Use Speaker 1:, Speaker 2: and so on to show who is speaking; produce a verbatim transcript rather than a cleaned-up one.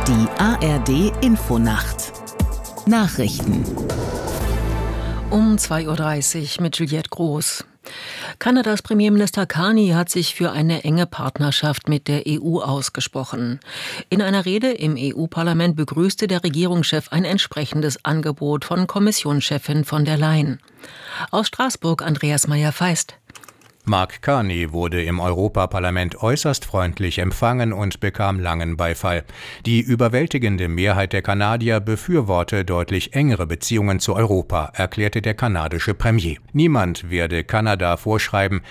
Speaker 1: Die A R D Infonacht Nachrichten
Speaker 2: um zwei Uhr dreißig mit Juliette Groß. Kanadas Premierminister Carney hat sich für eine enge Partnerschaft mit der E U ausgesprochen. In einer Rede im E U-Parlament begrüßte der Regierungschef ein entsprechendes Angebot von Kommissionschefin von der Leyen. Aus Straßburg Andreas Meyer-Feist.
Speaker 3: Mark Carney wurde im Europaparlament äußerst freundlich empfangen und bekam langen Beifall. Die überwältigende Mehrheit der Kanadier befürworte deutlich engere Beziehungen zu Europa, erklärte der kanadische Premier. Niemand werde Kanada vorschreiben,